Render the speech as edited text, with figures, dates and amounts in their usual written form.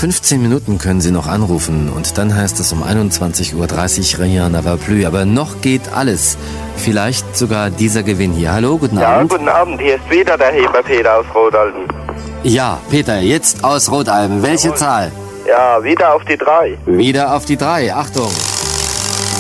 15 Minuten können Sie noch anrufen und dann heißt es um 21:30 Uhr Rien n'ava plus. Aber noch geht alles. Vielleicht sogar dieser Gewinn hier. Hallo, guten Abend. Ja, guten Abend. Hier ist wieder der Heber Peter aus Rodalben. Ja, Peter, jetzt aus Rodalben. Welche Zahl? Ja, wieder auf die 3. Wieder auf die 3. Achtung.